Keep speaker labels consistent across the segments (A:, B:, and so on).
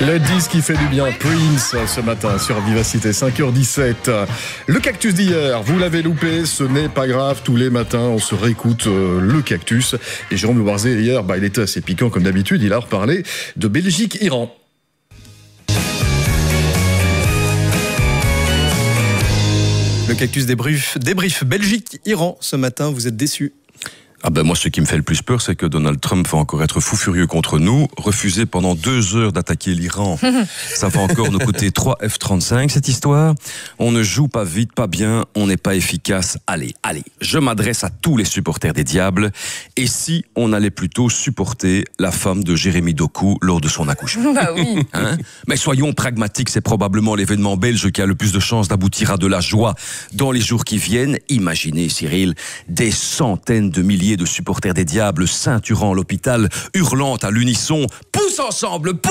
A: Le disque qui fait du bien, Prince, ce matin sur Vivacité, 5h17. Le cactus d'hier, vous l'avez loupé, ce n'est pas grave. Tous les matins, on se réécoute le cactus. Et Jérôme Le Boirzé, hier, il était assez piquant comme d'habitude. Il a reparlé de Belgique-Iran.
B: Le cactus débrief Belgique-Iran. Ce matin, vous êtes déçus?
C: Moi, ce qui me fait le plus peur, c'est que Donald Trump va encore être fou furieux contre nous, refuser pendant 2 heures d'attaquer l'Iran. Ça va encore nous coûter 3 F-35, cette histoire. On ne joue pas vite, pas bien, on n'est pas efficace. Allez, je m'adresse à tous les supporters des Diables. Et si on allait plutôt supporter la femme de Jérémy Doku lors de son accouchement?
D: Bah oui.
C: Mais soyons pragmatiques, c'est probablement l'événement belge qui a le plus de chances d'aboutir à de la joie dans les jours qui viennent. Imaginez, Cyril, des centaines de milliers de supporters des Diables ceinturant l'hôpital, hurlant à l'unisson « Pousse ensemble, pousse !»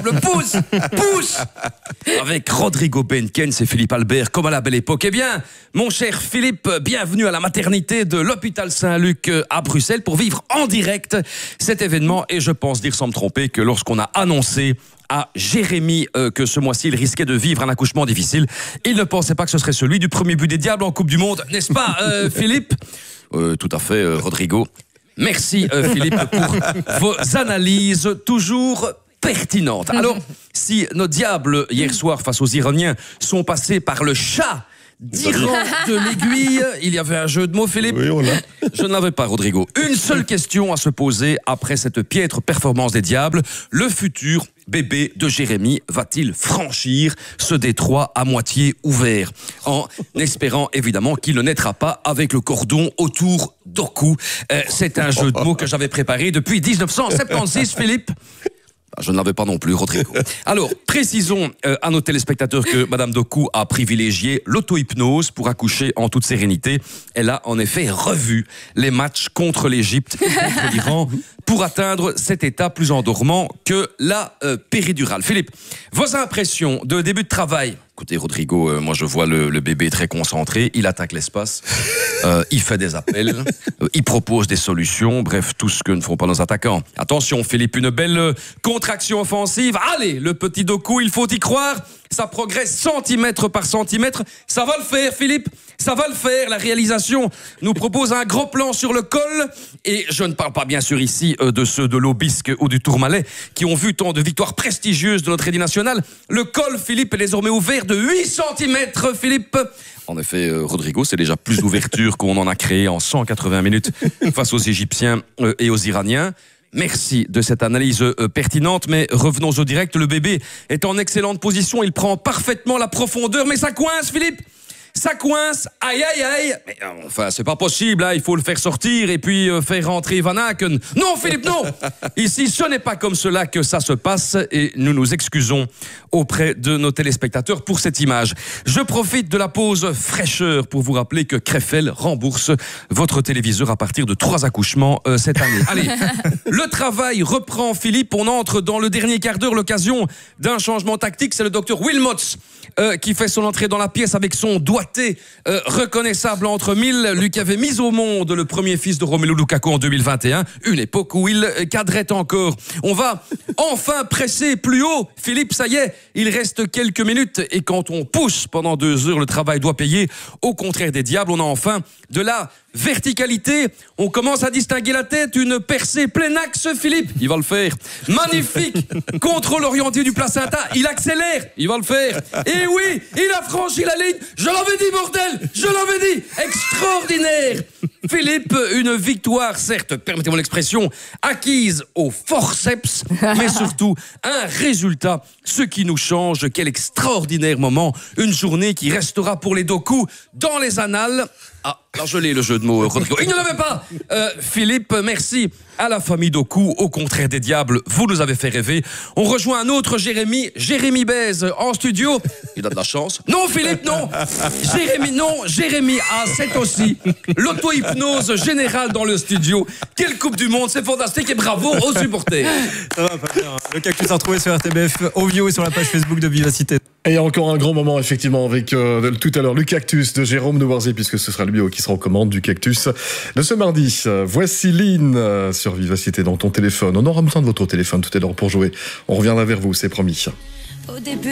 C: Avec Rodrigo Benkens et Philippe Albert, comme à la belle époque. Eh bien, mon cher Philippe, bienvenue à la maternité de l'hôpital Saint-Luc à Bruxelles pour vivre en direct cet événement. Et je pense dire sans me tromper que lorsqu'on a annoncé à Jérémy que ce mois-ci il risquait de vivre un accouchement difficile, il ne pensait pas que ce serait celui du premier but des Diables en Coupe du Monde, n'est-ce pas Philippe? Tout à fait, Rodrigo. Merci Philippe pour vos analyses toujours pertinentes. Alors, si nos Diables hier soir face aux Iraniens sont passés par le chat d'Iran de l'aiguille, il y avait un jeu de mots, Philippe?
A: Oui, on l'a.
C: Je ne l'avais pas, Rodrigo. Une seule question à se poser après cette piètre performance des Diables. Le futur bébé de Jérémy va-t-il franchir ce détroit à moitié ouvert, en espérant évidemment qu'il ne naîtra pas avec le cordon autour Doku? C'est un jeu de mots que j'avais préparé depuis 1976, Philippe. Je ne l'avais pas non plus, Rodrigo. Alors, précisons à nos téléspectateurs que Madame Doku a privilégié l'auto-hypnose pour accoucher en toute sérénité. Elle a en effet revu les matchs contre l'Égypte et contre l'Iran pour atteindre cet état plus endormant que la péridurale. Philippe, vos impressions de début de travail? Écoutez, Rodrigo, moi je vois le bébé très concentré, il attaque l'espace, il fait des appels, il propose des solutions, bref, tout ce que ne font pas nos attaquants. Attention, Philippe, une belle contraction offensive. Allez, le petit Doku, il faut y croire, ça progresse centimètre par centimètre. Ça va le faire, Philippe, ça va le faire. La réalisation nous propose un gros plan sur le col. Et je ne parle pas bien sûr ici de ceux de l'Aubisque ou du Tourmalet qui ont vu tant de victoires prestigieuses de notre équipe nationale. Le col, Philippe, est désormais ouvert de 8 cm, Philippe. En effet, Rodrigo, c'est déjà plus d'ouverture qu'on en a créé en 180 minutes face aux Égyptiens et aux Iraniens. Merci de cette analyse pertinente, mais revenons au direct. Le bébé est en excellente position, il prend parfaitement la profondeur, mais ça coince, Philippe. Ça coince, aïe. Mais enfin, c'est pas possible, hein. Il faut le faire sortir et puis faire rentrer Van Aken. Non, Philippe, non. Ici, ce n'est pas comme cela que ça se passe et nous nous excusons auprès de nos téléspectateurs pour cette image. Je profite de la pause fraîcheur pour vous rappeler que Krefel rembourse votre téléviseur à partir de 3 accouchements cette année. Allez, le travail reprend, Philippe. On entre dans le dernier quart d'heure, l'occasion d'un changement tactique. C'est le docteur Wilmots qui fait son entrée dans la pièce avec son doigté reconnaissable entre mille. Lui qui avait mis au monde le premier fils de Romelu Lukaku en 2021, une époque où il cadrait encore. On va enfin presser plus haut. Philippe, ça y est, il reste quelques minutes et quand on pousse pendant 2 heures, le travail doit payer. Au contraire des Diables, on a enfin de la verticalité. On commence à distinguer la tête, une percée plein axe, Philippe. Il va le faire. Magnifique. Contrôle orienté du placenta. Il accélère. Il va le faire. Et oui, il a franchi la ligne. Je l'avais dit, bordel. Je l'avais dit. Extraordinaire. Philippe, une victoire, certes, permettez-moi l'expression, acquise au forceps, mais surtout un résultat, ce qui nous change. Quel extraordinaire moment. Une journée qui restera pour les Doku dans les annales. Ah, alors je l'ai, le jeu de mots, Rodrigo. Il ne l'avait pas. Philippe, merci à la famille Doku. Au contraire des Diables, vous nous avez fait rêver. On rejoint un autre Jérémy Baise en studio. Il a de la chance. Non, Philippe, non. Jérémy a c'est aussi l'auto-hypnose générale dans le studio. Quelle Coupe du Monde, c'est fantastique et bravo aux supporters.
B: Ça va pas bien. Le cactus à retrouver sur RTBF Audio et sur la page Facebook de Vivacité.
A: Et encore un grand moment, effectivement, avec tout à l'heure le cactus de Jérôme Le Boirzé, puisque ce sera lui qui sera aux commandes du cactus de ce mardi. Voici Lynn sur Vivacité dans ton téléphone. On aura besoin de votre téléphone tout à l'heure pour jouer. On reviendra vers vous, c'est promis.
D: Au début.